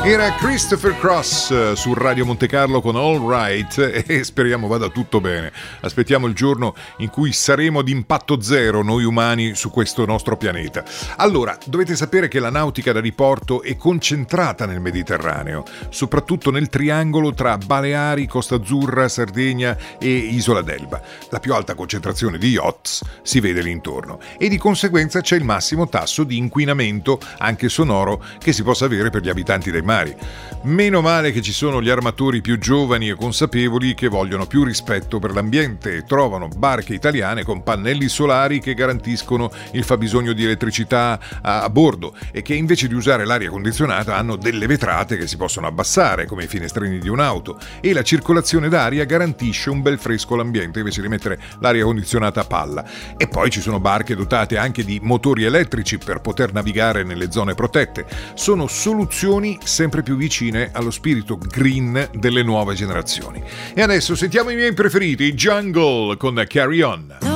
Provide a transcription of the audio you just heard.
Era Christopher Cross su Radio Monte Carlo con All Right e speriamo vada tutto bene. Aspettiamo il giorno in cui saremo ad impatto zero noi umani su questo nostro pianeta. Allora, dovete sapere che la nautica da diporto è concentrata nel Mediterraneo, soprattutto nel triangolo tra Baleari, Costa Azzurra, Sardegna e Isola d'Elba. La più alta concentrazione di yachts si vede lì intorno e di conseguenza c'è il massimo tasso di inquinamento, anche sonoro, che si possa avere per gli abitanti dei mari. Meno male che ci sono gli armatori più giovani e consapevoli che vogliono più rispetto per l'ambiente e trovano barche italiane con pannelli solari che garantiscono il fabbisogno di elettricità a bordo e che invece di usare l'aria condizionata hanno delle vetrate che si possono abbassare come i finestrini di un'auto e la circolazione d'aria garantisce un bel fresco all'ambiente invece di mettere l'aria condizionata a palla. E poi ci sono barche dotate anche di motori elettrici per poter navigare nelle zone protette. Sono soluzioni sempre più vicine allo spirito green delle nuove generazioni. E adesso sentiamo i miei preferiti, Jungle con Carry On.